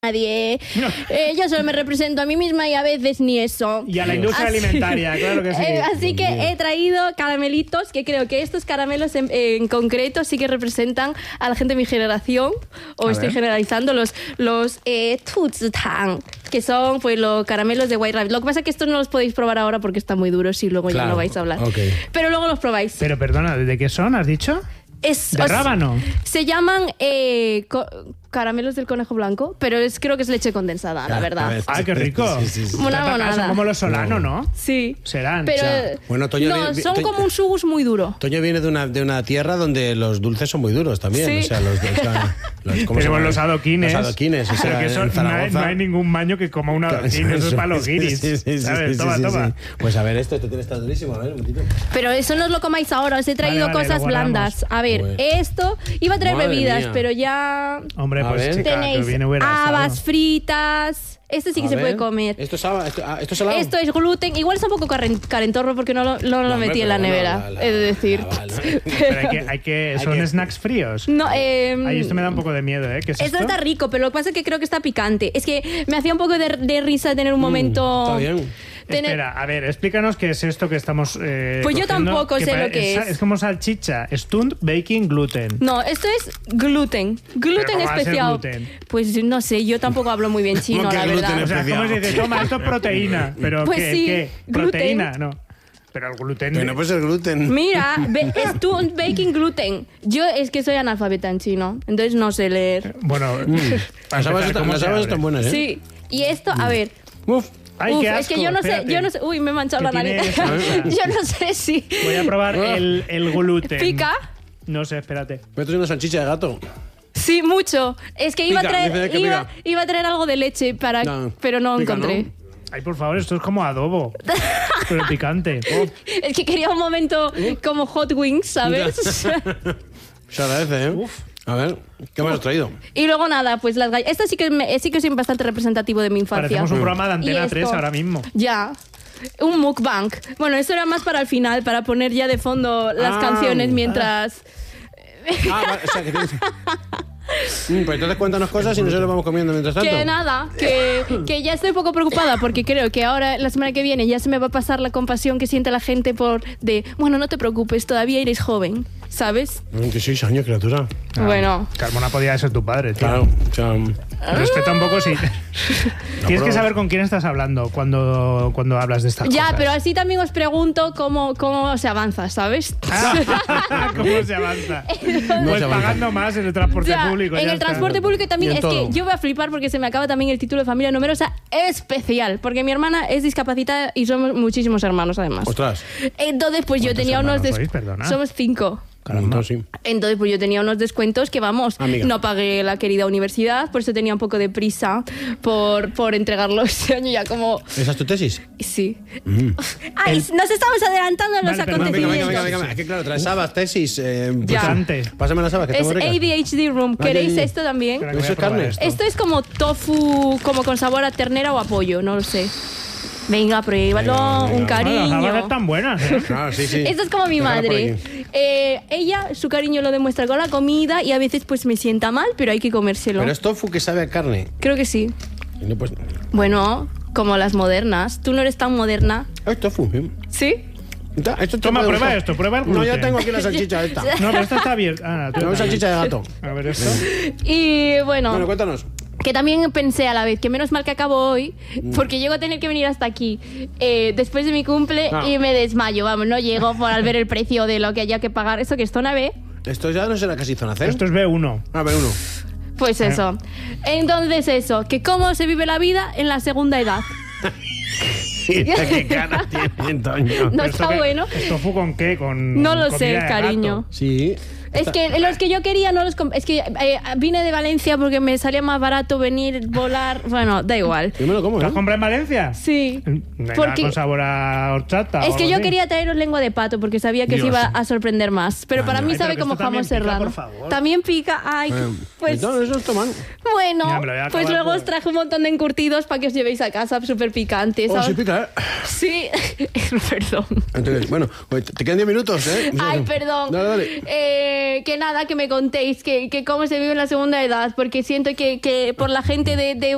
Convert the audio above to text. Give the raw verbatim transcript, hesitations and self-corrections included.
nadie. Eh, yo solo me represento a mí misma y a veces ni eso. Y a la industria así, alimentaria, claro que sí. Eh, así que he traído caramelitos que creo que estos caramelos en, en concreto sí que representan a la gente de mi generación. O a estoy ver. generalizando los, los eh, Tuzitang, que son pues los caramelos de White Rabbit. Lo que pasa es que estos no los podéis probar ahora porque están muy duros y luego Claro, ya no vais a hablar. okay. Pero luego los probáis. Pero perdona, ¿de qué son? ¿Has dicho? Es, ¿De os- rábano? Se llaman eh, co- caramelos del conejo blanco, pero es, creo que es leche condensada, la Ah, a verdad. ver. ¡Ay, qué rico! Sí, sí, sí. Una Ah, monada. son como los Solano, ¿no? Sí. Serán. Pero, o sea, bueno, Toño no, vi- son Toño- como un sugus muy duro. Toño viene de una, de una tierra donde los dulces son muy duros también. Sí. O sea, los, o sea, los, ¿cómo se Tenemos llaman? los adoquines. Los adoquines. O sea, Pero que eso, en no, hay, Zaragoza. no hay ningún baño que coma un adoquín. Eso es para los guiris. Sí, sí, sí, ¿Sabes? sí, Toma, sí, toma. sí. Pues a ver, esto, esto tiene que estar durísimo. A ver, un momentito. Pero eso no os lo comáis ahora, os he traído Vale, vale, cosas lo guardamos. blandas. A ver, Bueno. esto iba a traer Madre bebidas, mía. pero ya Hombre, A pues ver. chica, que tenéis viene buena habas asado. fritas. Este sí que A se ver. puede comer. ¿Esto es, saba- esto, ah, ¿esto es salado? Esto es gluten. Igual es un poco caren- carentorro porque no lo, no lo No, hombre, metí en la pero bueno, nevera, la- la- he de decir. la- vale. Pero hay que, hay que, Hay son que- snacks fríos. No, eh, Ay, esto me da un poco de miedo, ¿eh? ¿Qué es Esto esto? está rico, pero lo que pasa es que creo que está picante. Es que me hacía un poco de, de risa tener un momento... Está bien. tener- Espera, a ver, explícanos qué es esto que estamos eh, Pues yo cogiendo, tampoco sé pare- lo que es. Es como salchicha, stunt baking gluten. No, esto es gluten. Gluten ¿Pero cómo va a ser especial. gluten? Pues no sé, yo tampoco hablo muy bien chino, ¿Cómo que la gluten verdad. O sea, ¿cómo se dice? Toma, esto es proteína. ¿Pero Pues qué? sí, ¿Qué? gluten. ¿Proteína? No. Pero el gluten... Pero no puede ser gluten. Mira, ve- es stunt baking gluten. Yo es que soy analfabeta en chino, entonces no sé leer. Bueno, Las habas están, las habas están buenas, ¿eh? Sí, y esto, a ver... Uf. Ay, Uf, qué es que asco, yo no sé, espérate. yo no sé... Uy, me he manchado ¿Qué la nariz. tiene salsa? Yo no sé si... Voy a probar el, el gluten. ¿Pica? No sé, espérate. Esto es una salchicha de gato. Sí, mucho. Es que iba a Pica, traer, dice que iba, pica. iba a traer algo de leche para, No, pero no pica, encontré. ¿no? Ay, por favor, esto es como adobo. Pero picante. Oh, Es que quería un momento como Hot Wings, ¿sabes? Se agradece, ¿eh? Uf. A ver, ¿qué me has traído? Y luego nada, pues las galletas. Esto sí que, me- sí que es bastante representativo de mi infancia. parecemos un programa de Y Antena esto- tres ahora mismo. Ya. Un mukbang. Bueno, eso era más para el final, para poner ya de fondo las Ah. canciones mientras... Ah, vale, o sea, que tienes... Mm, pues entonces cuéntanos cosas y nosotros vamos comiendo mientras tanto. Que nada, que, que ya estoy un poco preocupada porque creo que ahora, la semana que viene, ya se me va a pasar la compasión que siente la gente por de, bueno, no te preocupes, todavía eres joven, ¿sabes? veintiséis años, criatura. Ah, Bueno. Carmona podía ser tu padre, tío. Claro, o sea... Respeta un poco si... Tienes que pero- saber con quién estás hablando cuando, cuando hablas de estas Ya, cosas. pero así también os pregunto cómo, cómo se avanza, ¿sabes? ¿Cómo se avanza? No Pues se avanza. pagando más en el transporte Ya, público. en ya el está. transporte público también Y en es todo. que yo voy a flipar porque se me acaba también el título de familia numerosa especial, porque mi hermana es discapacitada y somos muchísimos hermanos además. Ostras. Entonces, pues yo ¿Cuántos tenía unos hermanos des- sois? Perdona. somos cinco. Caramba. No, sí. Entonces, pues yo tenía unos descuentos que, vamos, Amiga. no pagué la querida universidad, por eso tenía un poco de prisa por, por entregarlo este año ya como... ¿Esa es tu tesis? Sí. Ay, nos estamos adelantando en los Vale, perdón, Venga, venga, acontecimientos. venga, venga, venga. Es que claro, traes habas, tesis. Eh, pues, Ya. Bastante. Pásame las habas, que Es están muy A ricas. D H D Room. Ay, ¿Queréis ay, ay. esto también? Espera, que voy Eso a es probar carne. esto. Esto es como tofu, como con sabor a ternera o a pollo, no lo sé. Venga, pruébalo, Venga, venga. un Ah, las habas cariño. están buenas, ¿eh? Ah, sí, sí. Esto es como mi Déjala por madre. aquí. Eh, ella, su cariño lo demuestra con la comida y a veces pues me sienta mal, pero hay que comérselo. Pero es tofu que sabe a carne. Creo que sí. Y no, pues... Bueno, como las modernas. Tú no eres tan moderna. Ah, es tofu. ¿eh? ¿Sí? Da, Esto te Toma, puede prueba gustar. esto, prueba el No, gluten. ya tengo aquí la salchicha esta. No, pero esta está abierta. Ah, tú Tengo también. salchicha de gato. A ver esto. Y bueno, Bueno, cuéntanos. que también pensé a la vez que menos mal que acabo hoy, porque llego a tener que venir hasta aquí eh, después de mi cumple Ah. y me desmayo. Vamos, no llego por al ver el precio de lo que haya que pagar. Eso que es zona B. Esto ya no será casi zona C. Esto es B uno. A ver, uno. Pues eso. Entonces eso, que cómo se vive la vida en la segunda edad. ¿Qué cara tiene, Toño? No ¿Esto está qué? bueno. ¿Esto fu con qué? Con No lo comida sé, de cariño. gato. Sí. Es que los que yo quería no los... comp- Es que eh, vine de Valencia porque me salía más barato venir, volar... Bueno, da igual. Yo me lo como, ¿Lo has ¿eh? comprado en Valencia? Sí. No hay nada Porque- con sabor a horchata. Es o que algo yo así. quería traeros lengua de pato porque sabía que Dios. se iba a sorprender más. Pero para Ay, mí pero sabe que como esto también jamón pica, serrano. por favor. También pica. Ay, Eh, pues No, eso es tomar. bueno. Ya, me lo voy a Pues acabar luego por- os traje un montón de encurtidos para que os llevéis a casa súper picantes. Oh, ¿sabes? sí pica, ¿eh? Sí, perdón. Entonces, bueno, pues te quedan diez minutos, ¿eh? Ay, perdón. Dale, dale. Eh, que nada, que me contéis que, que cómo se vive en la segunda edad, porque siento que, que por la gente de, de